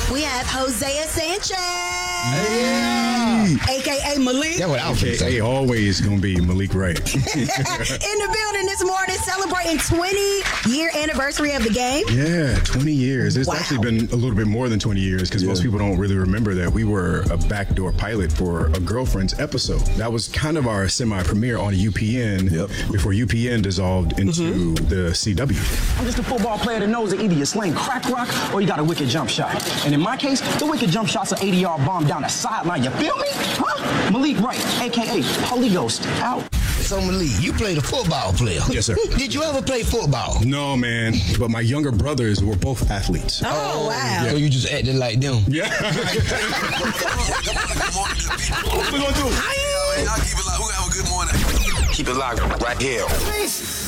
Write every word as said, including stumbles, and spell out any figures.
we have Hosea Sanchez. Hey. A K A Malik. That's what I was A K A always going to be Malik Wright. In the building this morning, celebrating twenty-year anniversary of the game. Yeah, twenty years. It's Wow. actually been a little bit more than twenty years because Yeah. most people don't really remember that we were a backdoor pilot for a Girlfriends episode. That was kind of our semi-premiere on U P N Yep. before U P N dissolved into the C W. I'm just a football player that knows that either you're slaying crack rock or you got a wicked jump shot. And in my case, the wicked jump shot's an eighty-yard bomb down the sideline. You feel me? Huh? Malik Wright, a k a. Holy Ghost, out. So, Malik, you played a football player. Yes, sir. Did you ever play football? No, man. But my younger brothers were both athletes. Oh, wow. So you just acted like them? Yeah. What we gonna do? Y'all keep it locked. We have a good morning. Keep it locked right here.